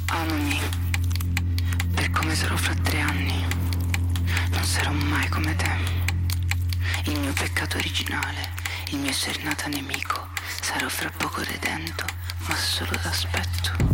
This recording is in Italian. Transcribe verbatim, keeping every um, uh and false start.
Amami per come sarò fra tre anni. Non sarò mai come te. Il mio peccato originale, il mio essere nata nemico, sarò fra poco redento, ma solo d'aspetto.